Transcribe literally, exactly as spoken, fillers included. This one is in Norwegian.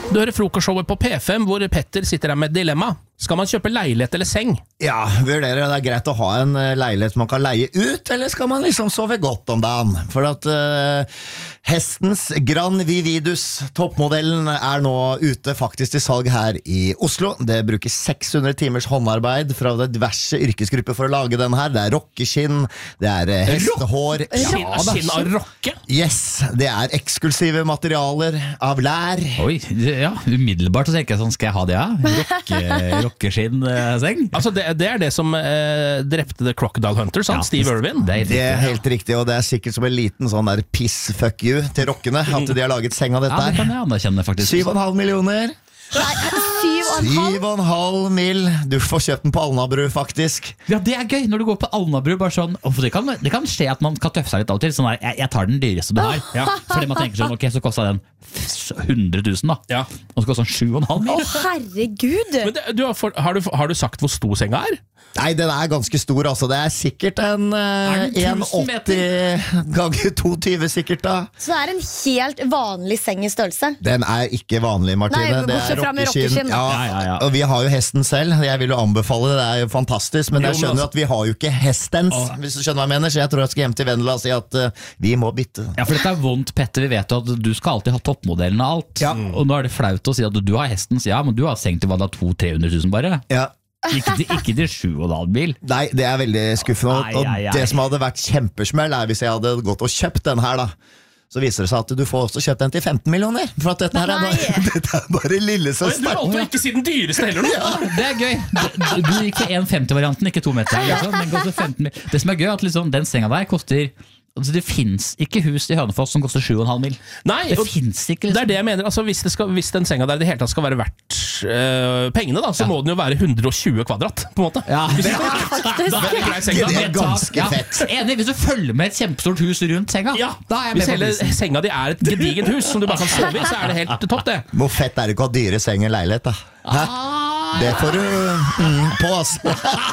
Du hører frokostshowet på P fem, hvor Petter sitter her med et dilemma. Skal man kjøpe leilighet eller seng? Ja, vurderer det er greit å ha en uh, leilighet man kan leie ut, eller skal man liksom sove godt om dagen? For at uh, hestens Gran Vividus, toppmodellen, er nå ute faktisk til salg her i Oslo. Det bruker seks hundre timers håndarbeid fra diverse yrkesgrupper for å lage den her. Det er rockeskinn, det er uh, hestehår. Skinn, Ja, skinn av rocke? Yes, det er eksklusive materialer av lær. Oi, ja, umiddelbart så tenker jeg sånn, skal jeg ha det, ja? Rocke, rockeskinn-seng? Altså det, det er det som eh, drepte The Crocodile Hunter, sant? Ja, Steve Irwin. Det er, Det er helt riktig, og det er sikkert som en liten sånn der piss fuck you til rockene, at de har laget seng av ja, dette det kan her. jeg anerkjenne faktisk. Syv og en halv millioner. Nei, syv og en halv. Syv og en halv mil. Du får kjøpt den på Alnabru, faktisk. Ja, det er gøy når du går på Alnabru, bare sånn, og for det kan, det kan skje at man kan tøffe seg litt av og til, sånn der, jeg, jeg tar den dyreste du har, ja, fordi man tenker sånn, ok, så kostet den hundre tusen da, Ja. og så kostet den sju og en halv Å, mil. herregud. Men det, du har, for, har, du, har du sagt hvor stor senga er? Nei, den er ganske stor, altså. Det er sikkert en Er eh, den tusen åtti ganger to tyve sikkert da. Så det er en helt vanlig seng i størrelse. Den er ikke vanlig, Martine. Nei, det bortsett er fra med rockeskinn. Ja, Ja, ja, ja. Og vi har jo hesten selv. Jeg vil jo anbefale det, det er jo fantastisk. Men Jo, jeg men skjønner jo altså- at vi har jo ikke hestens, hvis du skjønner hva jeg mener. Så jeg tror jeg skal hjem til Vendela og si at uh, vi må bytte. Ja, for dette er vondt, Petter, vi vet jo at du skal alltid ha toppmodellen av alt, Ja. og nå er det flaut å si at du har hestens, ja, men du har sengt til hva da, to til tre hundre tusen bare? Ja. Ikke til, ikke til sju og en halv mil. Nei, det er veldig skuffende. Ai, Og ai, ai. det som hadde vært kjempesmell er hvis jeg hadde gått og kjøpt den her da. Så viser det seg at du får også kjøpt den til femten millioner. For at dette her er bare, dette er bare Oi, lillesøster. du valgte å ikke si den dyreste heller nå. Ja, det er gøy. Du, du gikk for en femti-varianten, ikke to meter. Liksom. Den koster femten mil. Det som er gøy er at liksom, den senga der koster, altså det finnes ikke hus i Hønefoss som koster sju og en halv mil. Nei, Det og finnes ikke det liksom. er det jeg mener. Altså, hvis, det skal, hvis den senga der i det hele tatt skal være verdt øh, pengene, da, så Ja. må den jo være hundre og tjue kvadrat, på en måte. Ja, det, Da er det grei seng, da. Det er ganske ja, fett. enig, hvis du følger med et kjempestort hus rundt senga, Ja, da er jeg hvis med på hele prisen. senga di er et gedigent hus som du bare kan sove i, så er det helt topp, det. Hvor fett er det ikke å ha dyre seng i leilighet da? Hæ? Det får du mm, på, ass.